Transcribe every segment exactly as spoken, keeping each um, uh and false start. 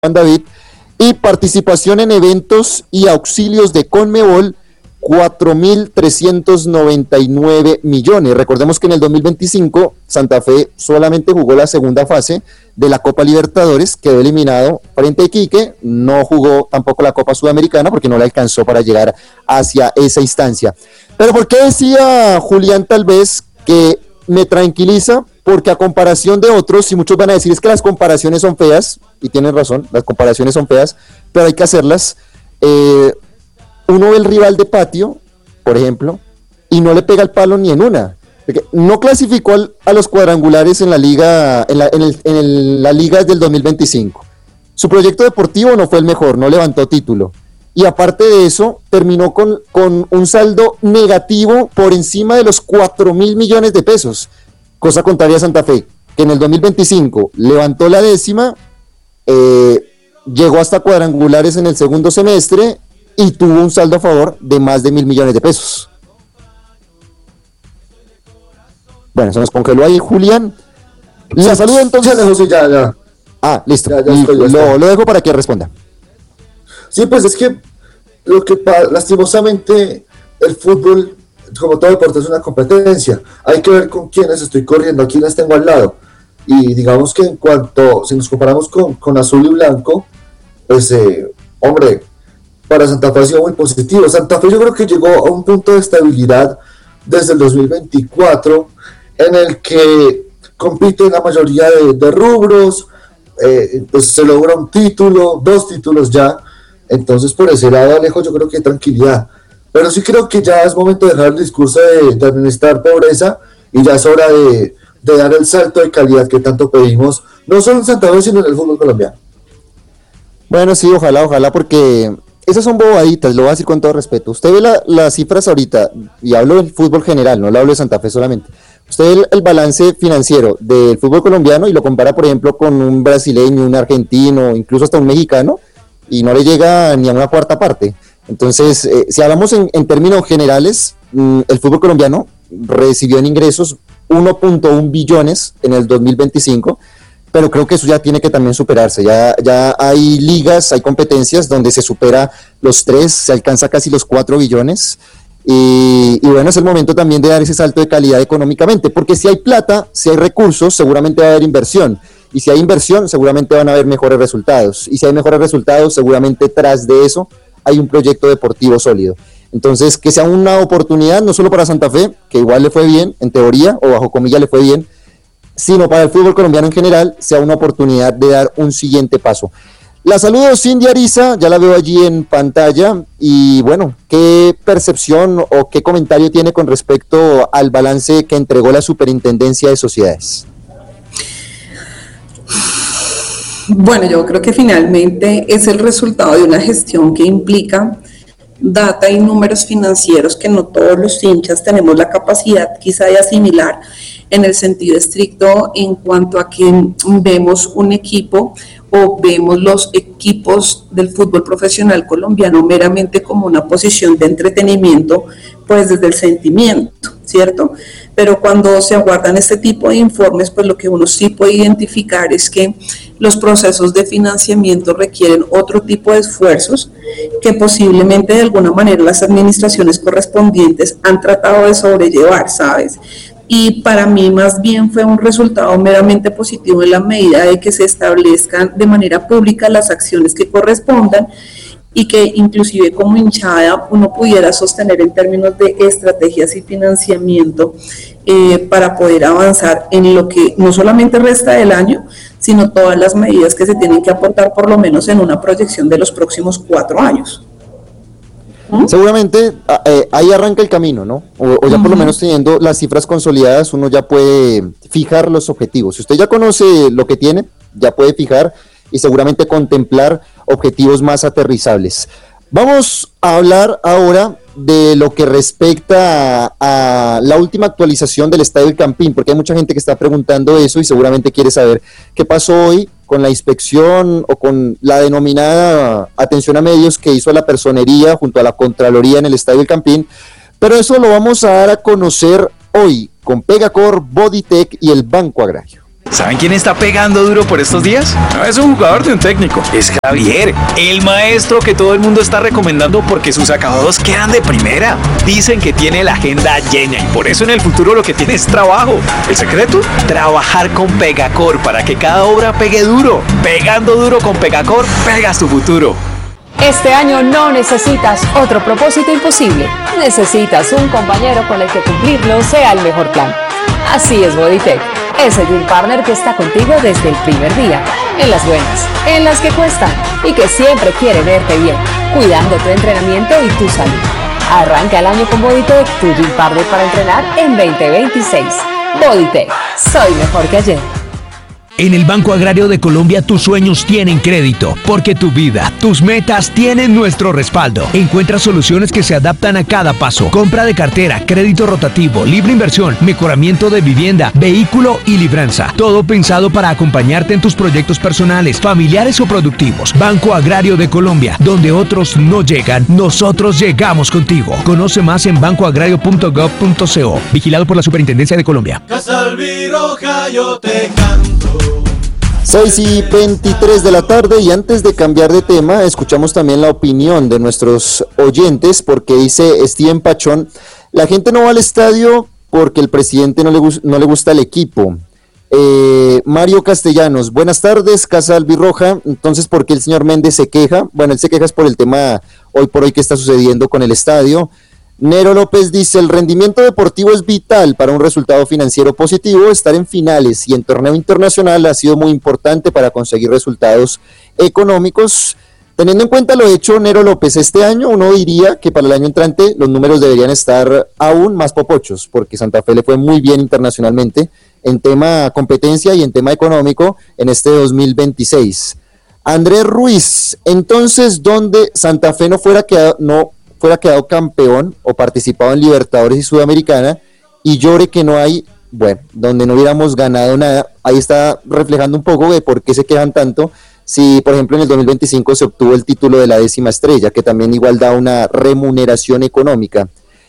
David, y participación en eventos y auxilios de Conmebol, cuatro mil trescientos noventa y nueve millones. Recordemos que en el dos mil veinticinco Santa Fe solamente jugó la segunda fase de la Copa Libertadores, quedó eliminado frente a Iquique, no jugó tampoco la Copa Sudamericana porque no le alcanzó para llegar hacia esa instancia. Pero ¿por qué decía Julián tal vez que me tranquiliza? Porque a comparación de otros, y muchos van a decir es que las comparaciones son feas, y tienen razón, las comparaciones son feas, pero hay que hacerlas. eh, Uno ve el rival de patio, por ejemplo, y no le pega el palo ni en una. Porque no clasificó al, a los cuadrangulares en la liga, en la, en el, en el, la liga del dos mil veinticinco. Su proyecto deportivo no fue el mejor, no levantó título. Y aparte de eso, terminó con, con un saldo negativo por encima de los cuatro mil millones de pesos. Cosa contraria a Santa Fe, que en el dos mil veinticinco levantó la décima, eh, llegó hasta cuadrangulares en el segundo semestre, y tuvo un saldo a favor de más de mil millones de pesos. Bueno, se nos congeló ahí Julián. La saludo entonces. Ya, José, ya, ya. Ah, listo. Ya, ya estoy, ya lo, lo dejo para que responda. Sí, pues es que lo que lastimosamente el fútbol, como todo deporte, es una competencia. Hay que ver con quiénes estoy corriendo, a quiénes tengo al lado. Y digamos que en cuanto, si nos comparamos con, con azul y blanco, pues, eh, hombre, para Santa Fe ha sido muy positivo. Santa Fe yo creo que llegó a un punto de estabilidad desde el dos mil veinticuatro en el que compite en la mayoría de, de rubros, eh, pues se logra un título, dos títulos ya, entonces por ese lado Alejo yo creo que hay tranquilidad, pero sí creo que ya es momento de dejar el discurso de, de administrar pobreza y ya es hora de, de dar el salto de calidad que tanto pedimos, no solo en Santa Fe sino en el fútbol colombiano. Bueno, sí, ojalá, ojalá, porque esas son bobaditas, lo voy a decir con todo respeto. Usted ve la, las cifras ahorita, y hablo del fútbol general, no le hablo de Santa Fe solamente. Usted ve el, el balance financiero del fútbol colombiano y lo compara, por ejemplo, con un brasileño, un argentino, incluso hasta un mexicano, y no le llega ni a una cuarta parte. Entonces, eh, si hablamos en, en términos generales, mmm, el fútbol colombiano recibió en ingresos uno punto uno billones en el dos mil veinticinco, pero creo que eso ya tiene que también superarse, ya, ya hay ligas, hay competencias donde se supera los tres, se alcanza casi los cuatro billones, y, y bueno, es el momento también de dar ese salto de calidad económicamente, porque si hay plata, si hay recursos, seguramente va a haber inversión, y si hay inversión, seguramente van a haber mejores resultados, y si hay mejores resultados, seguramente tras de eso hay un proyecto deportivo sólido. Entonces, que sea una oportunidad, no solo para Santa Fe, que igual le fue bien, en teoría, o bajo comillas le fue bien, sino para el fútbol colombiano en general, sea una oportunidad de dar un siguiente paso. La saludo, Cindy Ariza, ya la veo allí en pantalla, y bueno, ¿qué percepción o qué comentario tiene con respecto al balance que entregó la Superintendencia de Sociedades? Bueno, yo creo que finalmente es el resultado de una gestión que implica data y números financieros que no todos los hinchas tenemos la capacidad quizá de asimilar en el sentido estricto en cuanto a que vemos un equipo o vemos los equipos del fútbol profesional colombiano meramente como una posición de entretenimiento, pues desde el sentimiento, ¿cierto? Pero cuando se aguardan este tipo de informes, pues lo que uno sí puede identificar es que los procesos de financiamiento requieren otro tipo de esfuerzos que posiblemente de alguna manera las administraciones correspondientes han tratado de sobrellevar, ¿sabes? Y para mí más bien fue un resultado meramente positivo en la medida de que se establezcan de manera pública las acciones que correspondan y que inclusive como hinchada uno pudiera sostener en términos de estrategias y financiamiento eh, para poder avanzar en lo que no solamente resta del año, sino todas las medidas que se tienen que aportar por lo menos en una proyección de los próximos cuatro años. Seguramente eh, ahí arranca el camino, ¿no? O, o ya uh-huh. por lo menos teniendo las cifras consolidadas, uno ya puede fijar los objetivos. Si usted ya conoce lo que tiene, ya puede fijar y seguramente contemplar objetivos más aterrizables. Vamos a hablar ahora de lo que respecta a, a la última actualización del Estadio El Campín, porque hay mucha gente que está preguntando eso y seguramente quiere saber qué pasó hoy con la inspección o con la denominada atención a medios que hizo la personería junto a la Contraloría en el Estadio El Campín, pero eso lo vamos a dar a conocer hoy con Pegacor, Bodytech y el Banco Agrario. ¿Saben quién está pegando duro por estos días? No es un jugador de un técnico, es Javier, el maestro que todo el mundo está recomendando porque sus acabados quedan de primera. Dicen que tiene la agenda llena y por eso en el futuro lo que tiene es trabajo. ¿El secreto? Trabajar con Pegacor para que cada obra pegue duro. Pegando duro con Pegacor, pegas tu futuro. Este año no necesitas otro propósito imposible. Necesitas un compañero con el que cumplirlo sea el mejor plan. Así es Bodytech, ese Gym Partner que está contigo desde el primer día, en las buenas, en las que cuestan y que siempre quiere verte bien, cuidando tu entrenamiento y tu salud. Arranca el año con Bodytech, tu Gym Partner para entrenar en veinte veintiséis. Bodytech, soy mejor que ayer. En el Banco Agrario de Colombia tus sueños tienen crédito, porque tu vida, tus metas tienen nuestro respaldo. Encuentra soluciones que se adaptan a cada paso. Compra de cartera, crédito rotativo, libre inversión, mejoramiento de vivienda, vehículo y libranza. Todo pensado para acompañarte en tus proyectos personales, familiares o productivos. Banco Agrario de Colombia, donde otros no llegan, nosotros llegamos contigo. Conoce más en banco agrario punto gov punto co. Vigilado por la Superintendencia de Colombia. Casa Albiroja, yo te canto. seis y veintitrés de la tarde, y antes de cambiar de tema, escuchamos también la opinión de nuestros oyentes, porque dice Steven Pachón, la gente no va al estadio porque el presidente no le, no le gusta el equipo. Eh, Mario Castellanos, buenas tardes, Casa Albirroja. Entonces, ¿por qué el señor Méndez se queja? Bueno, él se queja es por el tema hoy por hoy que está sucediendo con el estadio. Nero López dice, el rendimiento deportivo es vital para un resultado financiero positivo. Estar en finales y en torneo internacional ha sido muy importante para conseguir resultados económicos. Teniendo en cuenta lo hecho, Nero López, este año uno diría que para el año entrante los números deberían estar aún más popochos, porque Santa Fe le fue muy bien internacionalmente en tema competencia y en tema económico en este dos mil veintiséis. Andrés Ruiz, entonces, ¿dónde Santa Fe no fuera quedado, no fuera quedado campeón o participado en Libertadores y Sudamericana y llore que no hay, bueno, donde no hubiéramos ganado nada? Ahí está reflejando un poco de por qué se quejan tanto si, por ejemplo, en el dos mil veinticinco se obtuvo el título de la décima estrella, que también igual da una remuneración económica.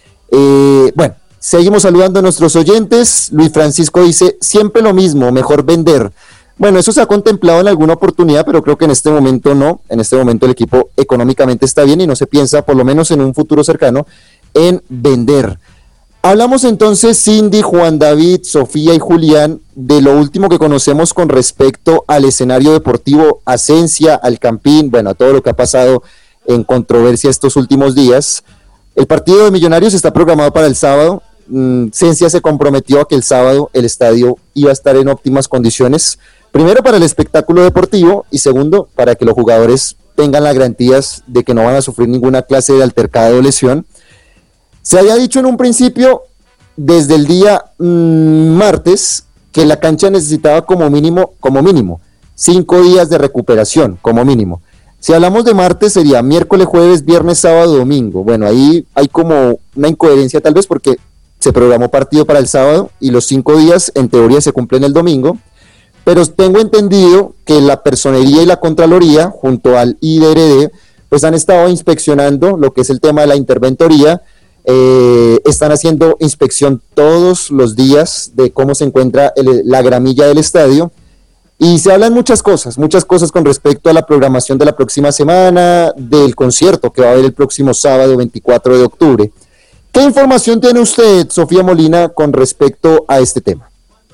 Eh, bueno, seguimos saludando a nuestros oyentes. Luis Francisco dice, siempre lo mismo, mejor vender. Bueno, eso se ha contemplado en alguna oportunidad, pero creo que en este momento no. En este momento el equipo económicamente está bien y no se piensa, por lo menos en un futuro cercano, en vender. Hablamos entonces, Cindy, Juan David, Sofía y Julián, de lo último que conocemos con respecto al escenario deportivo, a Cencia, al Campín, bueno, a todo lo que ha pasado en controversia estos últimos días. El partido de Millonarios está programado para el sábado. Cencia se comprometió a que el sábado el estadio iba a estar en óptimas condiciones. Primero, para el espectáculo deportivo, y segundo, para que los jugadores tengan las garantías de que no van a sufrir ninguna clase de altercado o lesión. Se había dicho en un principio, desde el día mmm, martes, que la cancha necesitaba como mínimo, como mínimo, cinco días de recuperación, como mínimo. Si hablamos de martes, sería miércoles, jueves, viernes, sábado, domingo. Bueno, ahí hay como una incoherencia tal vez, porque se programó partido para el sábado y los cinco días en teoría se cumplen el domingo. Pero tengo entendido que la Personería y la Contraloría, junto al I D R D, pues han estado inspeccionando lo que es el tema de la interventoría. Eh, están haciendo inspección todos los días de cómo se encuentra el, la gramilla del estadio. Y se hablan muchas cosas, muchas cosas con respecto a la programación de la próxima semana, del concierto que va a haber el próximo sábado veinticuatro de octubre. ¿Qué información tiene usted, Sofía Molina, con respecto a este tema?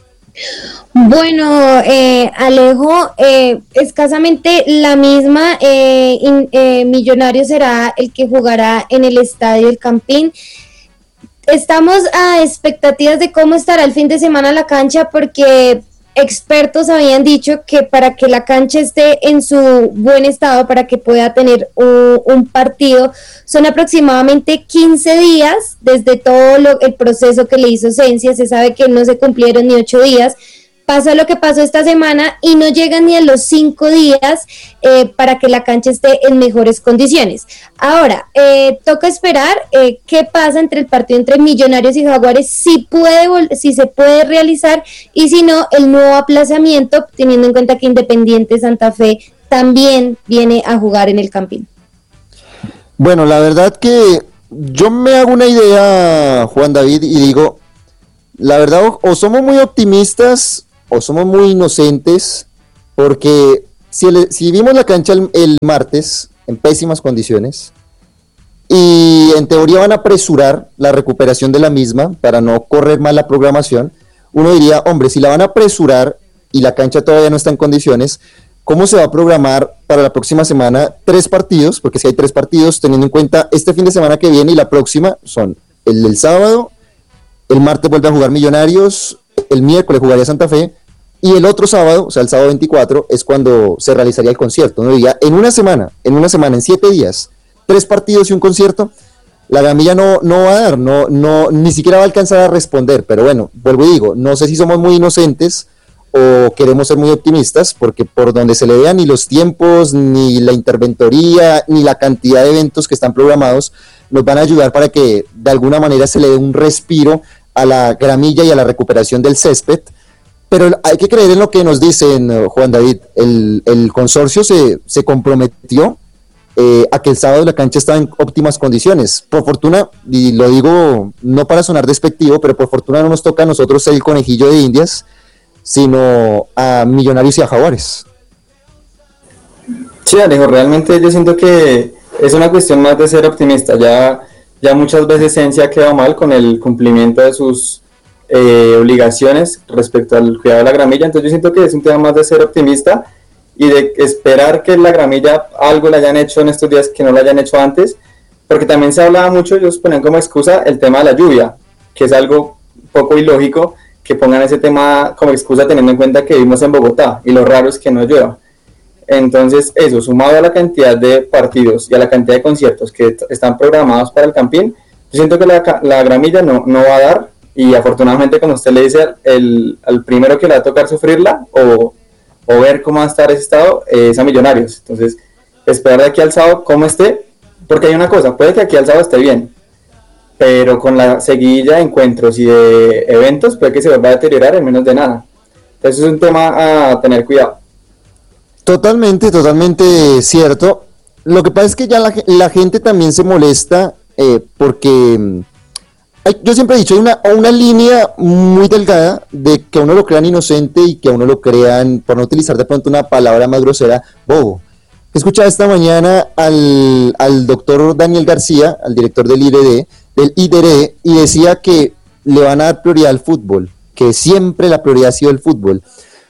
Bueno, eh, Alejo, eh, escasamente la misma. eh, in, eh, Millonarios será el que jugará en el Estadio El Campín. Estamos a expectativas de cómo estará el fin de semana la cancha, porque expertos habían dicho que para que la cancha esté en su buen estado, para que pueda tener un, un partido, son aproximadamente quince días desde todo lo, el proceso que le hizo Cencia. Se sabe que no se cumplieron ni ocho días. Pasó lo que pasó esta semana y no llegan ni a los cinco días eh, para que la cancha esté en mejores condiciones. Ahora, eh, toca esperar eh, qué pasa entre el partido entre Millonarios y Jaguares, si, puede, si se puede realizar, y si no, el nuevo aplazamiento, teniendo en cuenta que Independiente Santa Fe también viene a jugar en el Campín. Bueno, la verdad que yo me hago una idea, Juan David, y digo, la verdad, o, o somos muy optimistas, o somos muy inocentes, porque si, el, si vimos la cancha el, el martes en pésimas condiciones, y en teoría van a apresurar la recuperación de la misma para no correr mal la programación, uno diría, hombre, si la van a apresurar y la cancha todavía no está en condiciones, ¿cómo se va a programar para la próxima semana tres partidos? Porque si hay tres partidos, teniendo en cuenta este fin de semana que viene y la próxima, son el del sábado, el martes vuelve a jugar Millonarios, el miércoles jugaría Santa Fe, y el otro sábado, o sea, el sábado veinticuatro, es cuando se realizaría el concierto. Uno diría, en una semana, en una semana, en siete días, tres partidos y un concierto, la Gramilla no, no va a dar, no, no, ni siquiera va a alcanzar a responder, pero bueno, vuelvo y digo, no sé si somos muy inocentes o queremos ser muy optimistas, porque por donde se le vean ni los tiempos, ni la interventoría, ni la cantidad de eventos que están programados, nos van a ayudar para que de alguna manera se le dé un respiro a la Gramilla y a la recuperación del césped, pero hay que creer en lo que nos dicen, Juan David, el, el consorcio se, se comprometió Eh, a que el sábado la cancha estaba en óptimas condiciones. Por fortuna, y lo digo no para sonar despectivo, pero por fortuna no nos toca a nosotros ser el conejillo de Indias, sino a Millonarios y a Jaguares. Sí, Alejo, realmente yo siento que es una cuestión más de ser optimista. Ya, ya muchas veces Sensi ha quedado mal con el cumplimiento de sus eh, obligaciones respecto al cuidado de la Gramilla, entonces yo siento que es un tema más de ser optimista y de esperar que la Gramilla algo le hayan hecho en estos días que no lo hayan hecho antes, porque también se hablaba mucho, ellos ponían como excusa el tema de la lluvia, que es algo poco ilógico que pongan ese tema como excusa teniendo en cuenta que vivimos en Bogotá y lo raro es que no llueva. Entonces eso, sumado a la cantidad de partidos y a la cantidad de conciertos que t- están programados para el Campín, yo siento que la, la Gramilla no, no va a dar, y afortunadamente, como usted le dice, el, al primero que le va a tocar sufrirla o o ver cómo va a estar ese estado, eh, es a Millonarios. Entonces, esperar de aquí al sábado cómo esté, porque hay una cosa, puede que aquí al sábado esté bien, pero con la seguidilla de encuentros y de eventos, puede que se vuelva a deteriorar en menos de nada. Entonces, es un tema a tener cuidado. Totalmente, totalmente cierto. Lo que pasa es que ya la, la gente también se molesta eh, porque... Yo siempre he dicho, hay una, una línea muy delgada de que a uno lo crean inocente y que a uno lo crean, por no utilizar de pronto una palabra más grosera, bobo. Escuchaba esta mañana al, al doctor Daniel García, al director del I D R D, del I D R D, y decía que le van a dar prioridad al fútbol, que siempre la prioridad ha sido el fútbol.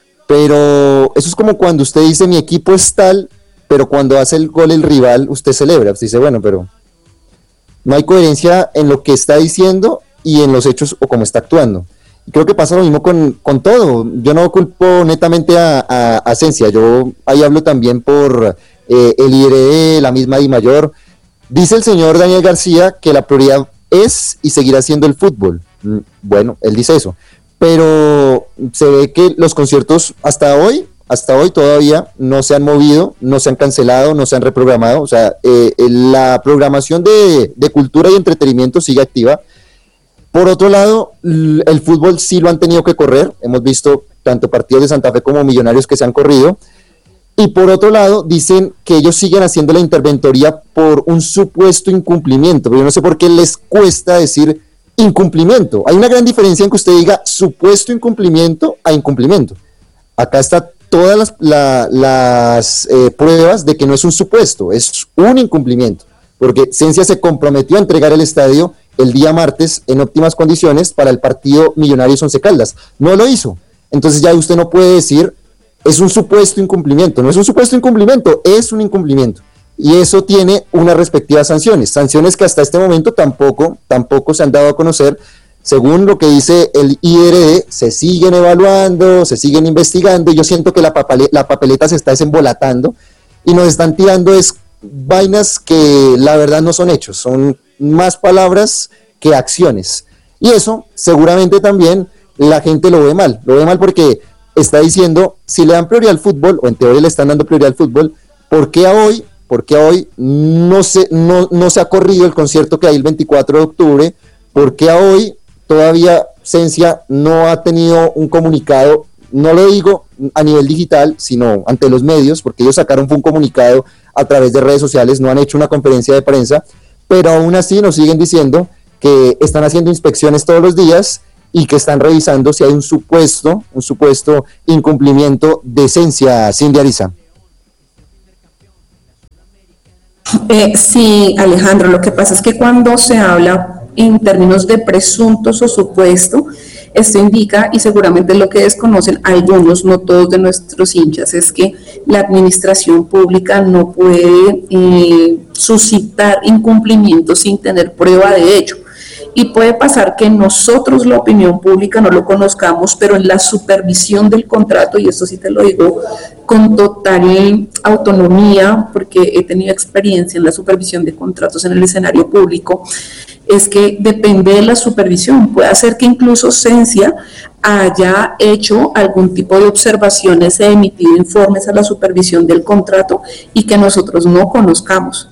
Pero eso es como cuando usted dice, mi equipo es tal, pero cuando hace el gol el rival, usted celebra. Usted dice, bueno, pero... no hay coherencia en lo que está diciendo y en los hechos o cómo está actuando. Y creo que pasa lo mismo con, con todo. Yo no culpo netamente a, a, a Sensia, yo ahí hablo también por eh, el I R D, la misma DIMAYOR. Dice el señor Daniel García que la prioridad es y seguirá siendo el fútbol. Bueno, él dice eso, pero se ve que los conciertos hasta hoy, hasta hoy todavía no se han movido, no se han cancelado, no se han reprogramado. O sea, eh, la programación de, de cultura y entretenimiento sigue activa. Por otro lado, el fútbol sí lo han tenido que correr. Hemos visto tanto partidos de Santa Fe como Millonarios que se han corrido. Y por otro lado, dicen que ellos siguen haciendo la interventoría por un supuesto incumplimiento. Pero yo no sé por qué les cuesta decir incumplimiento. Hay una gran diferencia en que usted diga supuesto incumplimiento a incumplimiento. Acá está todas las, la, las eh, pruebas de que no es un supuesto, es un incumplimiento, porque Sensia se comprometió a entregar el estadio el día martes en óptimas condiciones para el partido Millonarios Once Caldas, no lo hizo. Entonces ya usted no puede decir es un supuesto incumplimiento, no es un supuesto incumplimiento, es un incumplimiento, y eso tiene unas respectivas sanciones, sanciones que hasta este momento tampoco, tampoco se han dado a conocer. Según lo que dice el I R D, se siguen evaluando, se siguen investigando, y yo siento que la, papale- la papeleta se está desembolatando y nos están tirando es vainas que la verdad no son hechos, son más palabras que acciones. Y eso seguramente también la gente lo ve mal, lo ve mal porque está diciendo, si le dan prioridad al fútbol, o en teoría le están dando prioridad al fútbol, ¿por qué a hoy, por qué a hoy no se, no, no se ha corrido el concierto que hay el veinticuatro de octubre? ¿Por qué a hoy todavía Sensia no ha tenido un comunicado? No lo digo a nivel digital, sino ante los medios, porque ellos sacaron fue un comunicado a través de redes sociales, no han hecho una conferencia de prensa, pero aún así nos siguen diciendo que están haciendo inspecciones todos los días y que están revisando si hay un supuesto, un supuesto incumplimiento de esencia, Cindy Ariza. Eh, sí, Alejandro, lo que pasa es que cuando se habla en términos de presuntos o supuesto, esto indica, y seguramente lo que desconocen algunos, no todos de nuestros hinchas, es que la administración pública no puede eh, suscitar incumplimientos sin tener prueba de ello. Y puede pasar que nosotros, la opinión pública, no lo conozcamos, pero en la supervisión del contrato, y esto sí te lo digo con total autonomía, porque he tenido experiencia en la supervisión de contratos en el escenario público, es que depende de la supervisión. Puede ser que incluso Sensia haya hecho algún tipo de observaciones e emitido informes a la supervisión del contrato y que nosotros no conozcamos.